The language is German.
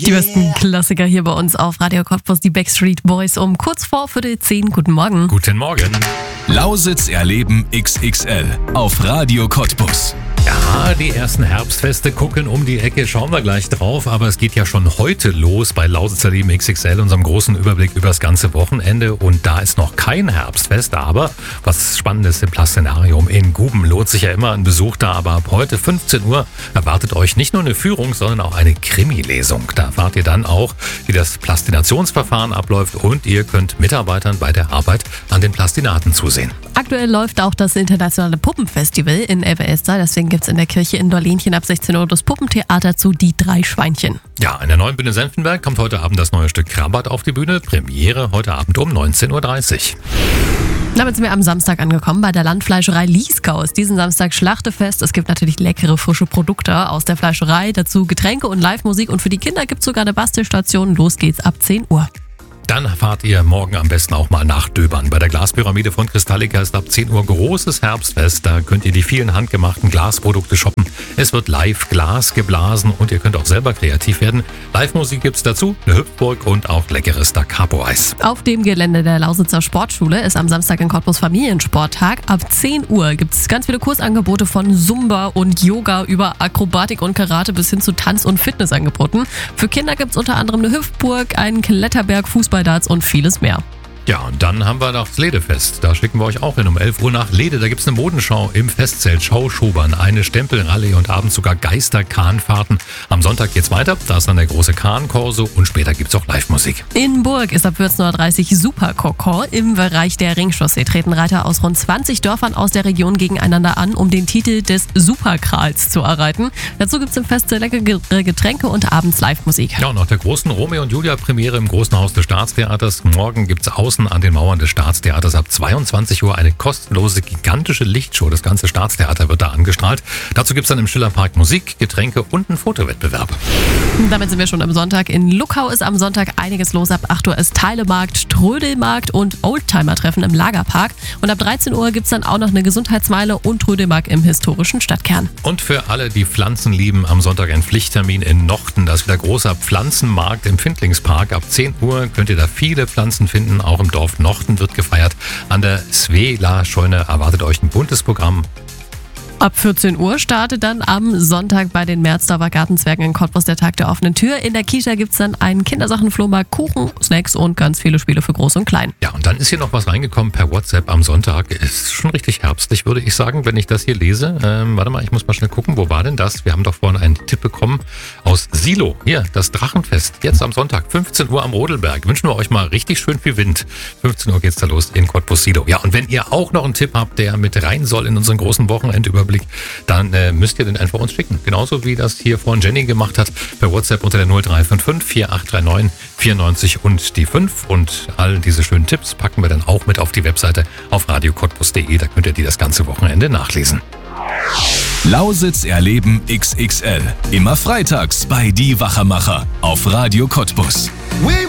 Die besten Klassiker hier bei uns auf Radio Cottbus, die Backstreet Boys um kurz vor 9:45. Guten Morgen. Guten Morgen. Lausitz erleben XXL auf Radio Cottbus. Ja, die ersten Herbstfeste gucken um die Ecke, schauen wir gleich drauf. Aber es geht ja schon heute los bei Lausitz erleben XXL, unserem großen Überblick über das ganze Wochenende. Und da ist noch kein Herbstfest, aber was Spannendes im Plastinarium in Guben. Lohnt sich ja immer ein Besuch da, aber ab heute 15 Uhr erwartet euch nicht nur eine Führung, sondern auch eine Krimi-Lesung. Da erfahrt ihr dann auch, wie das Plastinationsverfahren abläuft und ihr könnt Mitarbeitern bei der Arbeit an den Plastinaten zusehen. Aktuell läuft auch das internationale Puppenfestival in Elbe-Elster. Deswegen gibt es in der Kirche in Dorlenchen ab 16 Uhr das Puppentheater zu Die drei Schweinchen. Ja, in der neuen Bühne Senftenberg kommt heute Abend das neue Stück Krabat auf die Bühne. Premiere heute Abend um 19:30 Uhr. Damit sind wir am Samstag angekommen bei der Landfleischerei Lieskau. Ist diesen Samstag Schlachtefest. Es gibt natürlich leckere, frische Produkte aus der Fleischerei, dazu Getränke und Live-Musik. Und für die Kinder gibt es sogar eine Bastelstation. Los geht's ab 10 Uhr. Dann fahrt ihr morgen am besten auch mal nach Döbern. Bei der Glaspyramide von Kristallica ist ab 10 Uhr großes Herbstfest. Da könnt ihr die vielen handgemachten Glasprodukte shoppen. Es wird live Glas geblasen und ihr könnt auch selber kreativ werden. Live-Musik gibt's dazu, eine Hüpfburg und auch leckeres Da Capo-Eis. Auf dem Gelände der Lausitzer Sportschule ist am Samstag in Cottbus Familiensporttag. Ab 10 Uhr gibt es ganz viele Kursangebote von Zumba und Yoga über Akrobatik und Karate bis hin zu Tanz- und Fitnessangeboten. Für Kinder gibt es unter anderem eine Hüpfburg, einen Kletterberg, Fußballdarts und vieles mehr. Ja, und dann haben wir noch das Ledefest. Da schicken wir euch auch hin um 11 Uhr nach Lede. Da gibt es eine Modenschau im Festzelt Schauschobern, eine Stempelrallye und abends sogar Geisterkahnfahrten. Am Sonntag geht's weiter. Da ist dann der große Kahnkorso und später gibt's auch Live-Musik. In Burg ist ab 14:30 Uhr Superkokor. Im Bereich der Ringchaussee treten Reiter aus rund 20 Dörfern aus der Region gegeneinander an, um den Titel des Superkrals zu erreiten. Dazu gibt's im Festzelt leckere Getränke und abends Live-Musik. Ja, und nach der großen Romeo und Julia Premiere im Großen Haus des Staatstheaters. Morgen gibt's außen an den Mauern des Staatstheaters ab 22 Uhr eine kostenlose, gigantische Lichtshow. Das ganze Staatstheater wird da angestrahlt. Dazu gibt es dann im Schillerpark Musik, Getränke und einen Fotowettbewerb. Damit sind wir schon am Sonntag. In Luckau ist am Sonntag einiges los. Ab 8 Uhr ist Teilemarkt, Trödelmarkt und Oldtimer-Treffen im Lagerpark. Und ab 13 Uhr gibt es dann auch noch eine Gesundheitsmeile und Trödelmarkt im historischen Stadtkern. Und für alle, die Pflanzen lieben, am Sonntag ein Pflichttermin in Nochten. Da ist wieder großer Pflanzenmarkt im Findlingspark. Ab 10 Uhr könnt ihr da viele Pflanzen finden. Auch im Dorf Nochten wird gefeiert. An der Svela-Scheune erwartet euch ein buntes Programm. Ab 14 Uhr startet dann am Sonntag bei den Merzdorfer Gartenzwergen in Cottbus der Tag der offenen Tür. In der Kita gibt es dann einen Kindersachenflohmarkt, Kuchen, Snacks und ganz viele Spiele für Groß und Klein. Ja, und dann ist hier noch was reingekommen per WhatsApp am Sonntag. Ist schon richtig herbstlich, würde ich sagen, wenn ich das hier lese. Warte mal, ich muss mal schnell gucken, wo war denn das? Wir haben doch vorhin einen Tipp bekommen aus Silo. Hier, das Drachenfest, jetzt am Sonntag, 15 Uhr am Rodelberg. Wünschen wir euch mal richtig schön viel Wind. 15 Uhr geht's da los in Cottbus Silo. Ja, und wenn ihr auch noch einen Tipp habt, der mit rein soll in unseren großen Wochenendüberblick, dann müsst ihr den einfach uns schicken. Genauso wie das hier vorhin Jenny gemacht hat, per WhatsApp unter der 0355 4839 94 und die 5. Und all diese schönen Tipps packen wir dann auch mit auf die Webseite auf radiocottbus.de. Da könnt ihr die das ganze Wochenende nachlesen. Lausitz erleben XXL. Immer freitags bei Die Wachermacher auf Radio Cottbus.